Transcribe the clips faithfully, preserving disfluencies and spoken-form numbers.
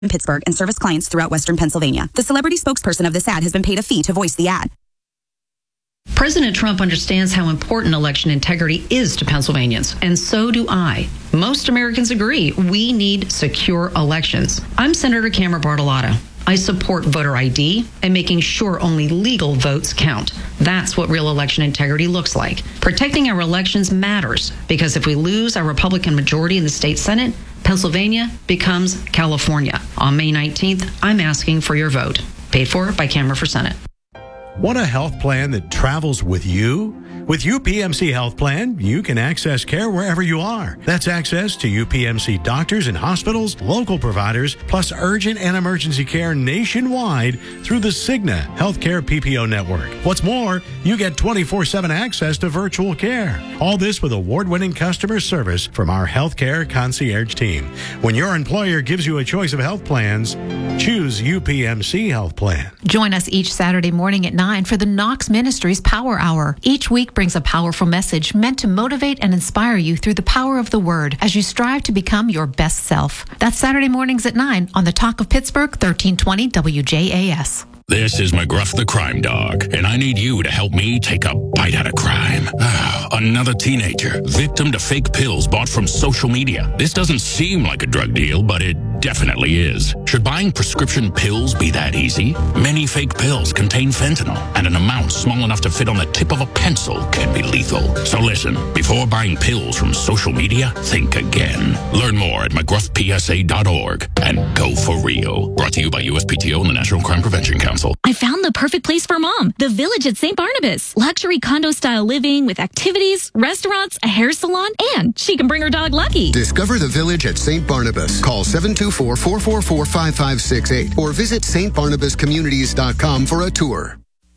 in Pittsburgh and service clients throughout Western Pennsylvania. The celebrity spokesperson of this ad has been paid a fee to voice the ad. President Trump understands how important election integrity is to Pennsylvanians, and so do I. Most Americans agree we need secure elections. I'm Senator Cameron Bartolotta. I support voter I D and making sure only legal votes count. That's what real election integrity looks like. Protecting our elections matters because if we lose our Republican majority in the state Senate, Pennsylvania becomes California. On May nineteenth, I'm asking for your vote. Paid for by Cameron for Senate. Want a health plan that travels with you? With U P M C Health Plan, you can access care wherever you are. That's access to U P M C doctors and hospitals, local providers, plus urgent and emergency care nationwide through the Cigna Healthcare P P O network. What's more, you get twenty-four seven access to virtual care. All this with award-winning customer service from our healthcare concierge team. When your employer gives you a choice of health plans, choose U P M C Health Plan. Join us each Saturday morning at nine for the Knox Ministries Power Hour. Each week brings a powerful message meant to motivate and inspire you through the power of the Word as you strive to become your best self. That's Saturday mornings at nine on the Talk of Pittsburgh, thirteen twenty W J A S. This is McGruff the Crime Dog, and I need you to help me take a bite out of crime. Ah, another teenager, victim to fake pills bought from social media. This doesn't seem like a drug deal, but it definitely is. Should buying prescription pills be that easy? Many fake pills contain fentanyl, and an amount small enough to fit on the tip of a pencil can be lethal. So listen, before buying pills from social media, think again. Learn more at McGruff P S A dot org and go for real. Brought to you by U S P T O and the National Crime Prevention Council. I found the perfect place for mom, the Village at Saint Barnabas. Luxury condo-style living with activities, restaurants, a hair salon, and she can bring her dog Lucky. Discover the Village at Saint Barnabas. Call seven two four, four four four, five five six eight or visit s t barnabas communities dot com for a tour.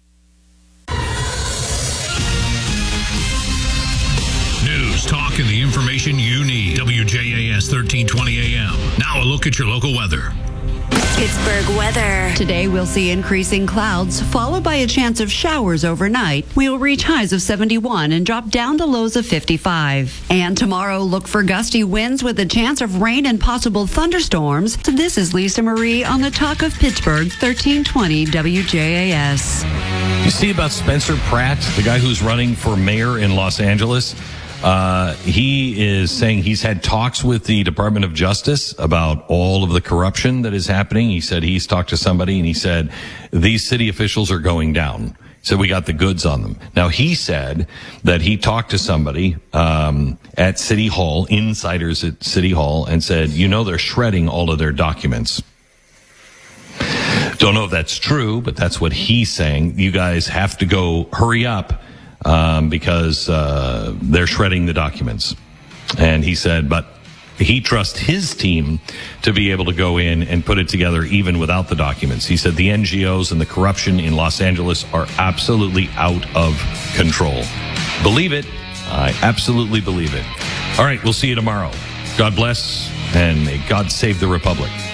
News, talk, and the information you need. W J A S thirteen twenty A M. Now a look at your local weather. Pittsburgh weather. Today we'll see increasing clouds, followed by a chance of showers overnight. We'll reach highs of seventy-one and drop down to lows of fifty-five. And tomorrow, look for gusty winds with a chance of rain and possible thunderstorms. So this is Lisa Marie on the Talk of Pittsburgh, thirteen twenty W J A S. You see about Spencer Pratt, the guy who's running for mayor in Los Angeles? Uh, he is saying he's had talks with the Department of Justice about all of the corruption that is happening. He said he's talked to somebody and he said these city officials are going down. So we got the goods on them. Now he said that he talked to somebody um, at City Hall, insiders at City Hall, and said, you know, they're shredding all of their documents. Don't know if that's true, but that's what he's saying. You guys have to go hurry up. Um, because uh, they're shredding the documents. And he said, but he trusts his team to be able to go in and put it together even without the documents. He said the N G Os and the corruption in Los Angeles are absolutely out of control. Believe it. I absolutely believe it. All right, we'll see you tomorrow. God bless, and may God save the Republic.